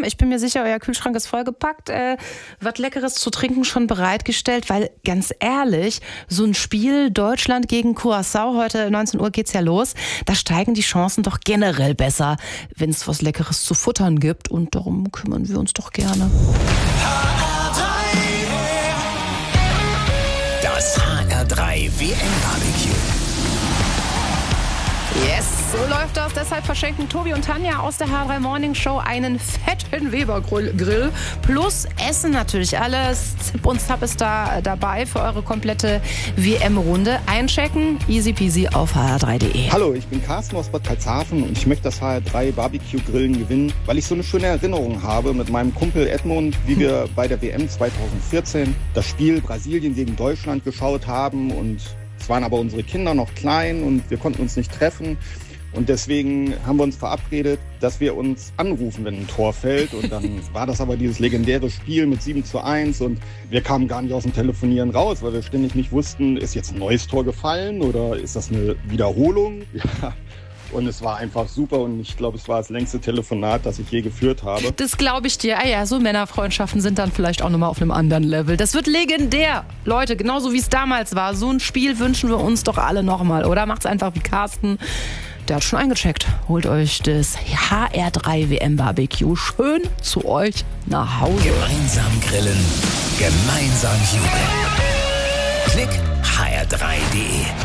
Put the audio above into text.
angekommen. Ich bin mir sicher, euer Kühlschrank ist vollgepackt. Was Leckeres zu trinken schon bereitgestellt, weil ganz ehrlich, so ein Spiel Deutschland gegen Curaçao, heute 19 Uhr geht's ja los, da steigen die Chancen doch generell besser, wenn es was Leckeres zu futtern gibt, und darum kümmern wir uns doch gerne. Das HR3 WM-Barbecue. Yes, so läuft das. Deshalb verschenken Tobi und Tanja aus der HR3 Morning Show einen fetten Weber-Grill plus Essen natürlich. Alles Zip und Zap ist da dabei für eure komplette WM-Runde. Einchecken, easy peasy auf hr3.de. Hallo, ich bin Carsten aus Bad Karlshafen und ich möchte das HR3 Barbecue-Grillen gewinnen, weil ich so eine schöne Erinnerung habe mit meinem Kumpel Edmund, wie wir bei der WM 2014 das Spiel Brasilien gegen Deutschland geschaut haben, und es waren aber unsere Kinder noch klein und wir konnten uns nicht treffen. Und deswegen haben wir uns verabredet, dass wir uns anrufen, wenn ein Tor fällt. Und dann war das aber dieses legendäre Spiel mit 7:1 und wir kamen gar nicht aus dem Telefonieren raus, weil wir ständig nicht wussten, ist jetzt ein neues Tor gefallen oder ist das eine Wiederholung? Ja. Und es war einfach super und ich glaube, es war das längste Telefonat, das ich je geführt habe. Das glaube ich dir. Ah ja, so Männerfreundschaften sind dann vielleicht auch nochmal auf einem anderen Level. Das wird legendär. Leute, genauso wie es damals war. So ein Spiel wünschen wir uns doch alle nochmal, oder? Macht's einfach wie Carsten. Der hat schon eingecheckt. Holt euch das HR3 WM Barbecue schön zu euch nach Hause. Gemeinsam grillen, gemeinsam jubeln. Klick hr3.de.